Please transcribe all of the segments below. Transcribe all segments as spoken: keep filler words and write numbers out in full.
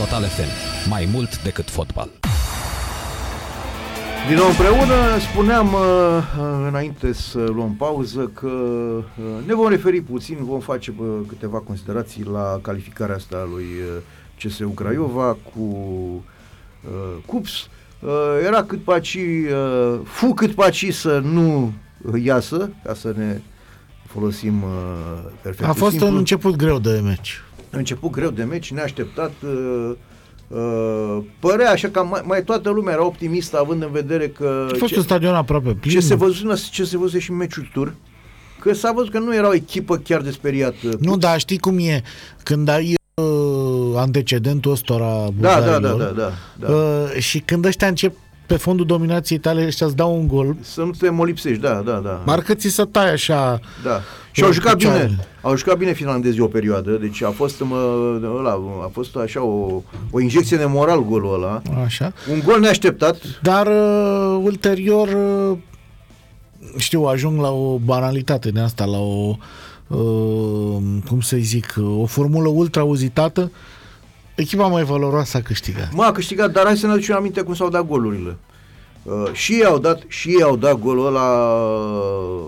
Total F M. Mai mult decât fotbal. Din nou împreună, spuneam înainte să luăm pauză că ne vom referi puțin, vom face câteva considerații la calificarea asta a lui C S U Craiova cu C U P S. Era cât paci, fu cât paci să nu iasă, ca să ne folosim perfect. A fost simplu. un început greu de meci. Început greu de meci, neașteptat. Uh, părea așa că mai, mai toată lumea era optimistă, având în vedere că a fost ce, un stadion aproape plin. Ce se văzuse, ce se văzuse și în meciul tur, că s-a văzut că nu era o echipă chiar de speriat. Nu, dar știi cum e, când ai uh, antecedentul ăstora da, da, da, da, da, da. Uh, și când ăștia încep pe fondul dominației tale, ăștia îți dau un gol, să nu te molipsești, da, da, da. Marcă ți să tai așa. Da. Și au jucat bine. Au jucat bine finlandezii o perioadă, deci a fost mă, ăla, a fost așa o, o injecție de moral golul ăla. Așa. Un gol neașteptat. Dar uh, ulterior uh, știu, ajung la o banalitate de asta, la o uh, cum să-i zic, o formulă ultra uzitată. Echipa mai valoroasă a câștigat. Mă, a câștigat, dar hai să ne aducem aminte cum s-au dat golurile. Uh, și ei au dat, și ei au dat golul ăla uh,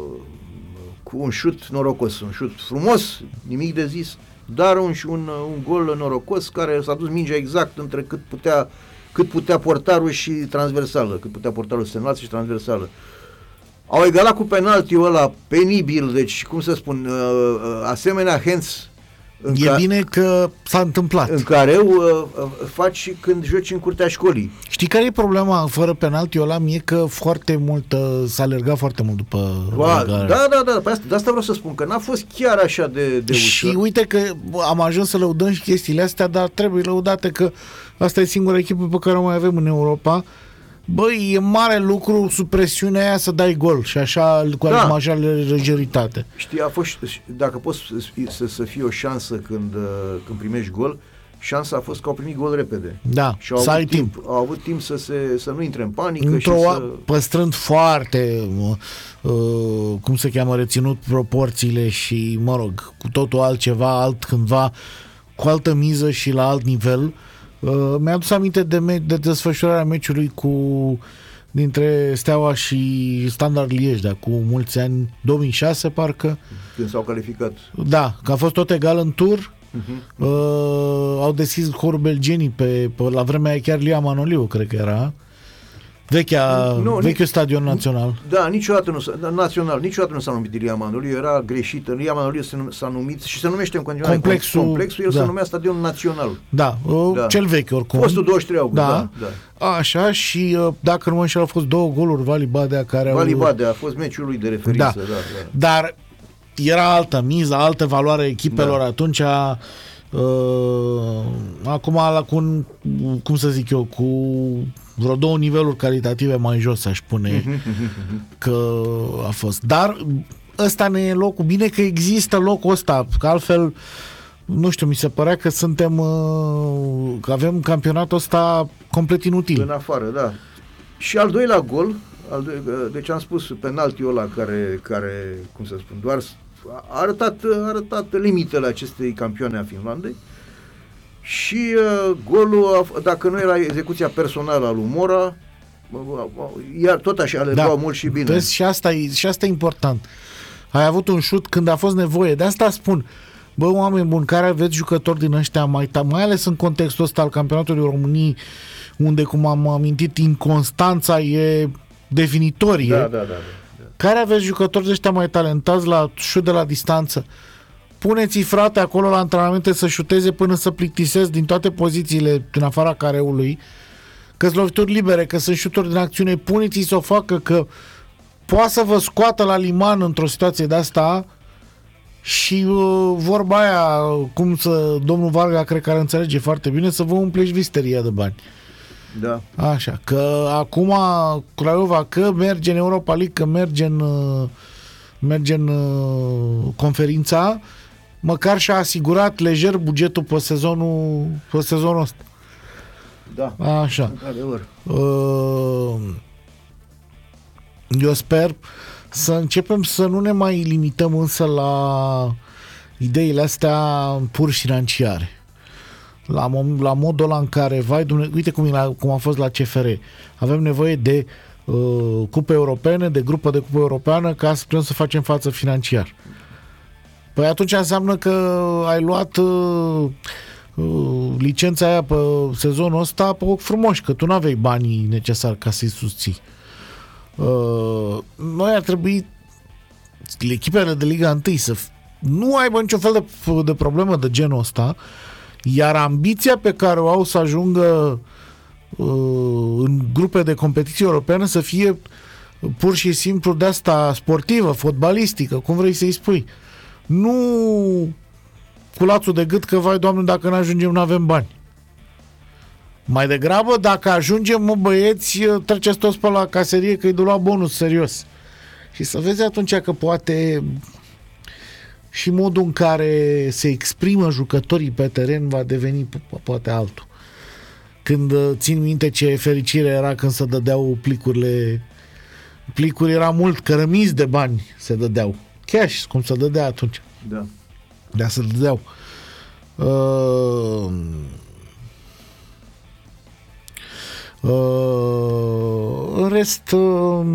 cu un șut norocos, un șut frumos, nimic de zis, dar un, un, un gol norocos care s-a dus mingea exact între cât putea, cât putea portarul și transversală, cât putea portarul semnat și transversală. Au egalat cu penaltiul ăla penibil, deci, cum să spun, uh, uh, asemenea hands. E ca, bine că s-a întâmplat. În care uh, faci când joci în curtea școlii. Știi care e problema fără penaltiul ăla? Mie că foarte mult, uh, s-a alergat foarte mult după Ba, Da, da, da, de asta, de asta vreau să spun, că n-a fost chiar așa de, de și ușor. Și uite că am ajuns să lăudăm și chestiile astea, dar trebuie lăudate că asta e singura echipă pe care o mai avem în Europa. Băi, e mare lucru sub presiunea aia să dai gol și așa cu da. așa legeritate. Știi, a fost, dacă poți să, să fie o șansă când, când primești gol, șansa a fost că au primit gol repede. Da, și au să avut ai timp. timp. Au avut timp să, se, să nu intre în panică. Într-o, și să... păstrând foarte uh, cum se cheamă, reținut proporțiile și, mă rog, cu totul altceva, alt cândva, cu altă miză și la alt nivel. Uh, mi-a adus aminte de, me- de desfășurarea meciului cu dintre Steaua și Standard Liège, cu mulți ani, două mii șase parcă. Când s-au calificat. Da, că a fost tot egal în tur. Uh-huh. Uh, au deschis horul belgenii pe, pe, la vremea aia chiar Lia Manoliu, cred că era. Vechea, nu, vechiul nici, stadion național. Da, niciodată nu s-a, național, niciodată nu s-a numit Lia Manoliu, era greșit. Lia Manoliu s-a numit și se numește în continuare complexul, complexul el da. se numea Stadion Național. Da, da, cel vechi oricum. Fostul douăzeci și trei august, da. da, da. Așa, și dacă nu mă înșel, au fost două goluri Vali Badea care Vali au... Badea a fost meciul lui de referință, da. Da, da. Dar era altă miză, altă valoare echipelor, da. Atunci a, uh, acum la cu un, cum să zic eu, cu vreo două niveluri calitative mai jos, aș spune că a fost. Dar ăsta ne e locul. Bine că există locul ăsta, că altfel, nu știu, mi se părea că suntem, că avem campionatul ăsta complet inutil. În afară, da. Și al doilea gol, al do- deci am spus penaltiul ăla care, care, cum să spun, doar a arătat, a arătat limitele acestei campioane a Finlandei. Și uh, golul, dacă nu era execuția personală a lui Mora, iar tot așa alergau da. mult și bine. Vezi, și asta, e, și asta e important. Ai avut un șut când a fost nevoie. De asta spun, bă, oameni buni, care aveți jucători din ăștia mai, mai ales în contextul ăsta al campionatului României, unde, cum am amintit, inconstanța e definitorie. Da, da, da, da. Care aveți jucători de ăștia mai talentați la șut de la distanță? Puneți-i, frate, acolo la antrenamente să șuteze până să plictisesc din toate pozițiile din afara careului, că-s lovituri libere, că sunt șuturi din acțiune, puneți-i să o facă, că poate să vă scoată la liman într-o situație de asta. Și uh, vorba aia, cum să, domnul Varga cred că ar înțelege foarte bine, să vă umpleși visteria de bani. Da. Așa, că acum Craiova, că merge în Europa League, că merge în uh, merge în uh, conferința, măcar și-a asigurat lejer bugetul pe sezonul, pe sezonul ăsta. Da. Așa. Uh, eu sper să începem să nu ne mai limităm însă la ideile astea pur financiare. la, mom- la modul ăla în care, vai, Dumne- uite cum, e la, cum a fost la C F R. Avem nevoie de uh, cupe europene, de grupă de cupă europeană ca să putem să facem față financiar. Păi atunci înseamnă că ai luat uh, uh, licența aia pe sezonul ăsta pe ochi frumoși, că tu nu aveai banii necesari ca să-i susții. Uh, noi ar trebui echipele de Liga unu să f- nu aibă niciun fel de, de problemă de genul ăsta, iar ambiția pe care o au să ajungă uh, în grupe de competiții europene să fie pur și simplu de asta sportivă, fotbalistică, cum vrei să-i spui. Nu cu lațul de gât că, vai, Doamne, dacă nu ajungem, nu avem bani. Mai degrabă, dacă ajungem, mă, băieți, treceți toți pe la caserie că-i de luat bonus serios. Și să vezi atunci că poate și modul în care se exprimă jucătorii pe teren va deveni poate altul. Când țin minte ce fericire era când se dădeau plicurile, plicuri era mult, cărămizi de bani se dădeau. Cash, cum se dădea atunci. Da. Da, se dădeau. Uh, uh, în rest, uh,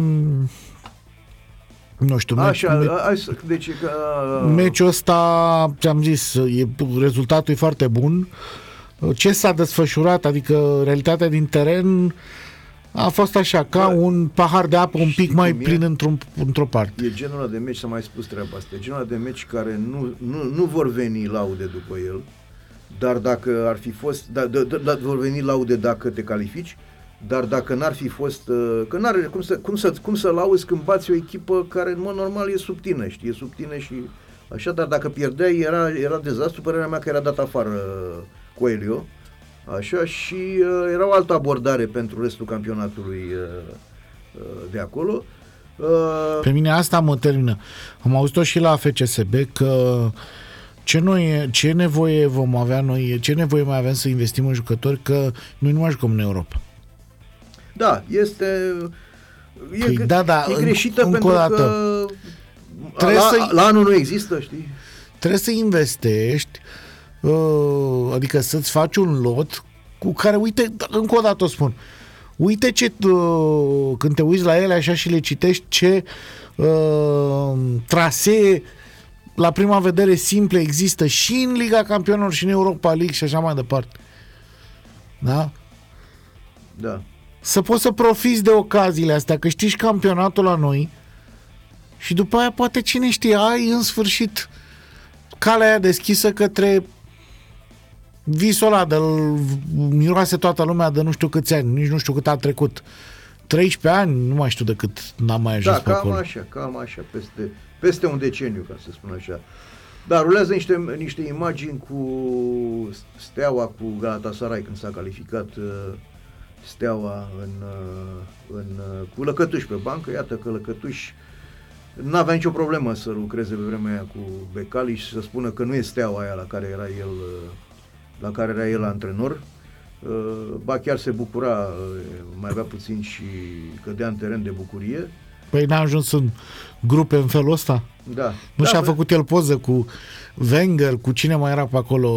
nu știu. Așa, me- hai să, deci că... meciul ăsta, ți-am zis, e, rezultatul e foarte bun. Ce s-a desfășurat, adică realitatea din teren a fost așa, ca Bă, un pahar de apă un pic mai cum e? plin într-un, într-o parte. E genul ăla de meci, s-a mai spus treaba asta, e genul ăla de meci care nu, nu, nu vor veni laude după el, dar dacă ar fi fost, da, da, da, vor veni laude dacă te califici, dar dacă n-ar fi fost, că n-are cum să, cum să, cum să lauzi când bați o echipă care în mod normal e sub tine, știi, e sub tine și așa, dar dacă pierdeai era, era dezastru, părerea mea că era dat afară Coelho, așa, și uh, era o altă abordare pentru restul campionatului uh, uh, de acolo. Uh, Pe mine asta mă termină. Am auzit-o și la F C S B că ce, noi, ce nevoie vom avea noi, ce nevoie mai avem să investim în jucători, că noi nu mai jucăm în Europa. Da, este e, Păi, da, da, e greșită încă pentru o dată. că Trebuie la, să- la anul nu există, știi? Trebuie să investești, uh, adică să-ți faci un lot cu care, uite, încă o dată o spun, uite ce, uh, când te uiți la ele așa și le citești, ce uh, trasee la prima vedere simple există și în Liga Campionilor și în Europa League și așa mai departe. Da? Da. Să poți să profiți de ocaziile astea, câștigi campionatul la noi și după aia poate cine știe, ai în sfârșit calea aia deschisă către visul ăla de miroase toată lumea de nu știu câți ani, nici nu știu cât a trecut. treisprezece ani, nu mai știu de cât n-am mai ajuns Da, pe cam acolo. așa, cam așa, peste, peste un deceniu, ca să spun așa. Dar rulează niște, niște imagini cu Steaua, cu Galatasaray, când s-a calificat uh, Steaua în, uh, în, uh, cu Lăcătuș pe bancă. Iată că Lăcătuș n-avea nicio problemă să lucreze pe vremea aia cu Becali și să spună că nu e Steaua aia la care era el, uh, la care era el antrenor. Uh, ba chiar se bucura, uh, mai avea puțin și cădea în teren de bucurie. Păi n-a ajuns în grupe în felul ăsta? Da. Nu da, și-a bă. făcut el poză cu Wenger, cu cine mai era pe acolo,